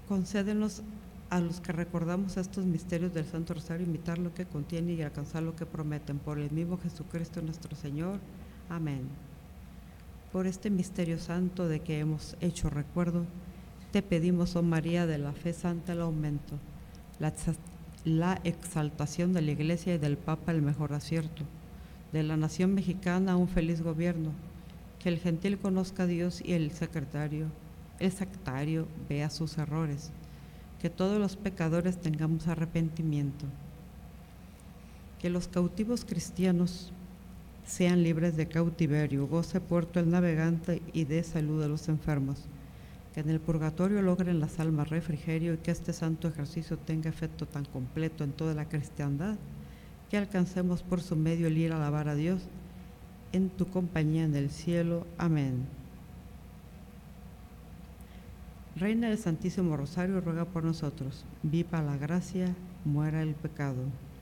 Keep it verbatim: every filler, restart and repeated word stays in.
Concédenos a los que recordamos estos misterios del Santo Rosario, imitar lo que contiene y alcanzar lo que prometen. Por el mismo Jesucristo nuestro Señor. Amén. Por este misterio santo de que hemos hecho recuerdo, te pedimos, oh María, de la fe santa el aumento, la, la exaltación de la Iglesia y del Papa el mejor acierto, de la nación mexicana un feliz gobierno, que el gentil conozca a Dios y el secretario, el sectario vea sus errores, que todos los pecadores tengamos arrepentimiento, que los cautivos cristianos sean libres de cautiverio, goce puerto el navegante y dé salud a los enfermos, que en el purgatorio logren las almas refrigerio y que este santo ejercicio tenga efecto tan completo en toda la cristiandad, que alcancemos por su medio el ir a alabar a Dios en tu compañía en el cielo. Amén. Reina del Santísimo Rosario, ruega por nosotros. Viva la gracia, muera el pecado.